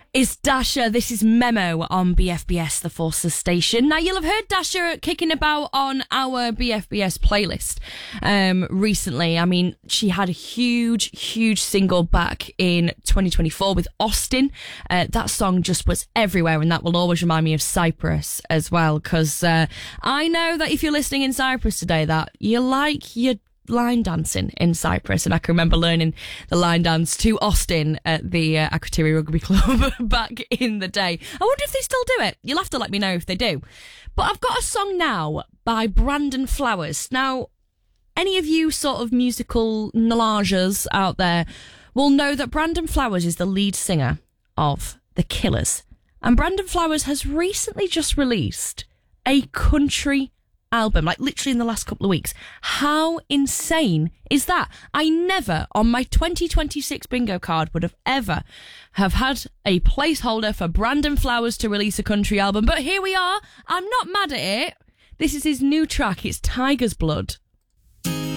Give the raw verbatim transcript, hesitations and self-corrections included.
It's Dasher. This is Memo on B F B S, the Forces station. Now, you'll have heard Dasher kicking about on our B F B S playlist um, recently. I mean, she had a huge, huge single back in twenty twenty-four with Austin. Uh, that song just was everywhere, and that will always remind me of Cyprus as well, because uh, I know that if you're listening in Cyprus today, that you like your line dancing in Cyprus, and I can remember learning the line dance to Austin at the uh, Akrotiri Rugby Club back in the day. I wonder if they still do it. You'll have to let me know if they do. But I've got a song now by Brandon Flowers. Now, any of you sort of musical knowledges out there will know that Brandon Flowers is the lead singer of The Killers, and Brandon Flowers has recently just released a country album, like literally in the last couple of weeks. How insane is that? I never on my twenty twenty-six bingo card would have ever have had a placeholder for Brandon Flowers to release a country album, but here we are. I'm not mad at it. This is his new track. It's Tiger's Blood.